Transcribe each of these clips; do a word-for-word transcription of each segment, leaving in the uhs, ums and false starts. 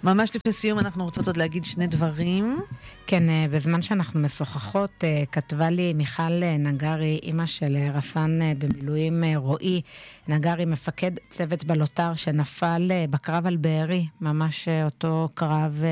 ממש לפני סיום אנחנו רוצות עוד להגיד שני דברים. כן, בזמן שאנחנו משוחחות, כתבה לי מיכל נגרי, אמא של רס"ן במילואים רועי נגרי, מפקד צוות בלוטר שנפל בקרב על בארי, ממש אותו קרב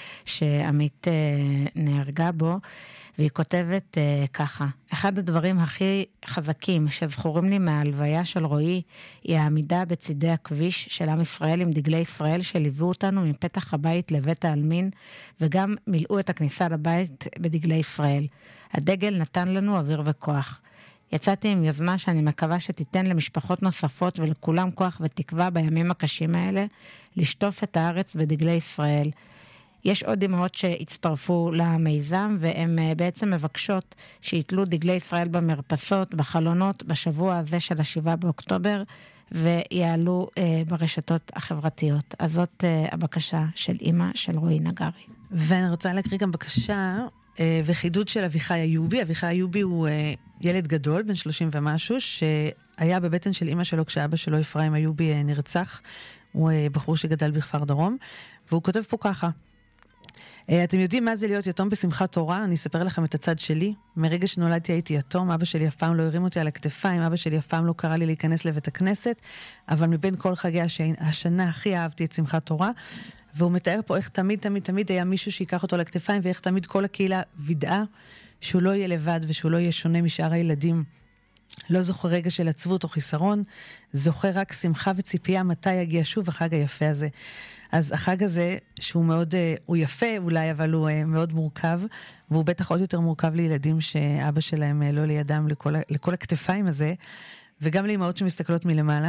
שעמית נהרגה בו, והיא כותבת uh, ככה, אחד הדברים הכי חזקים שזכורים לי מההלוויה של רועי, היא העמידה בצידי הכביש של עם ישראל עם דגלי ישראל שליוו אותנו מפתח הבית לבית העלמין, וגם מילאו את הכניסה לבית בדגלי ישראל. הדגל נתן לנו אוויר וכוח. יצאתי עם יוזמה שאני מקווה שתיתן למשפחות נוספות ולכולם כוח ותקווה בימים הקשים האלה, לשטוף את הארץ בדגלי ישראל. יש עוד אמהות שהצטרפו למיזם, והן בעצם מבקשות שיתלו דגלי ישראל במרפסות, בחלונות, בשבוע הזה של השבעה באוקטובר, ויעלו אה, ברשתות החברתיות. אז זאת אה, הבקשה של אמא של רועי נגרי. ואני רוצה להקריא גם בקשה אה, וחידוד של אביחי איובי. אביחי איובי הוא אה, ילד גדול, בן שלושים ומשהו, שהיה בבטן של אמא שלו כשאבא שלו אפרים איובי אה, נרצח. הוא אה, בחור שגדל בכפר דרום, והוא כותב פה ככה, אתם יודעים מה זה להיות יתום בשמחת תורה? אני אספר לכם את הצד שלי. מרגע שנולדתי הייתי יתום, אבא שלי אף פעם לא הרים אותי על הכתפיים, אבא שלי אף פעם לא קרא לי להיכנס לבית הכנסת, אבל מבין כל חגי השנה הכי אהבתי את שמחת תורה, והוא מתאר פה איך תמיד תמיד תמיד היה מישהו שיקח אותו על הכתפיים, ואיך תמיד כל הקהילה וידעה שהוא לא יהיה לבד ושהוא לא יהיה שונה משאר הילדים. לא זוכר רגע של עצבות או חיסרון, זוכר רק שמחה וציפייה מתי יגיע שוב החג היפה הזה. אז החג הזה, שהוא מאוד, הוא יפה אולי, אבל הוא מאוד מורכב, והוא בטח עוד יותר מורכב לילדים שאבא שלהם לא לידם לכל, לכל הכתפיים הזה, וגם לאמהות שמסתכלות מלמעלה.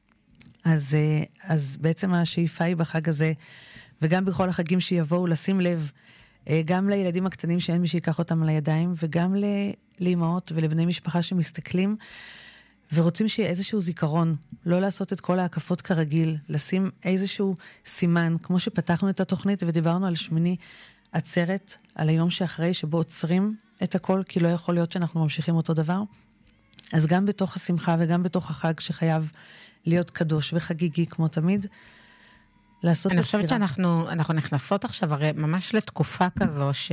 אז, אז בעצם השאיפה היא בחג הזה, וגם בכל החגים שיבואו, לשים לב, גם לילדים הקטנים שאין מי שיקח אותם על הידיים, וגם לאמהות ולבני משפחה שמסתכלים, ורוצים שיהיה איזשהו זיכרון, לא לעשות את כל ההקפות כרגיל, לשים איזשהו סימן, כמו שפתחנו את התוכנית ודיברנו על שמיני עצרת, על היום שאחרי שבו עוצרים את הכל, כי לא יכול להיות שאנחנו ממשיכים אותו דבר. אז גם בתוך השמחה וגם בתוך החג שחייב להיות קדוש וחגיגי כמו תמיד, לעשות את אני צירה. חושבת שאנחנו אנחנו נכנסות עכשיו הרי ממש לתקופה כזו ש...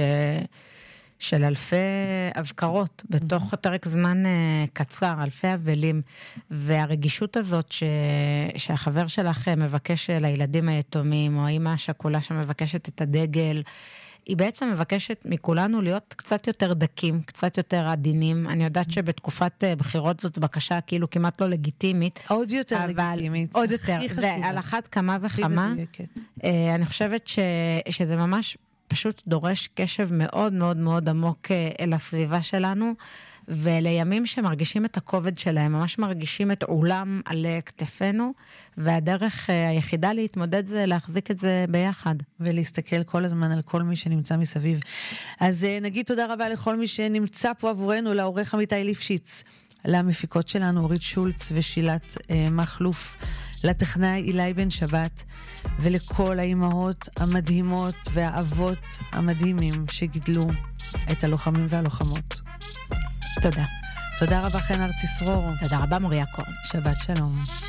של אלפי אזכרות, בתוך פרק זמן קצר, אלפי אבלים, והרגישות הזאת ש... שהחבר שלך מבקש לילדים היתומים, או האמא השכולה שמבקשת את הדגל, היא בעצם מבקשת מכולנו להיות קצת יותר דקים, קצת יותר עדינים. אני יודעת שבתקופת בחירות זאת בקשה כאילו כמעט לא לגיטימית. עוד יותר לגיטימית. עוד יותר, ועל אחת כמה וכמה. אני חושבת ש... שזה ממש פשוט דורש קשב מאוד מאוד מאוד עמוק אל הסביבה שלנו, ולימים שמרגישים את הכובד שלהם, ממש מרגישים את עולם על כתפינו, והדרך היחידה להתמודד זה להחזיק את זה ביחד. ולהסתכל כל הזמן על כל מי שנמצא מסביב. אז נגיד תודה רבה לכל מי שנמצא פה עבורנו, לעורך עמיתי ליפשיץ, למפיקות שלנו אורית שולץ ושילת אה, מחלוף, לטכנאי אילי בן שבת, ולכל האימהות המדהימות והאבות המדהימים שגידלו את הלוחמים והלוחמות. תודה. תודה רבה חן ארצי סרור. תודה רבה מוריה קורן. שבת שלום.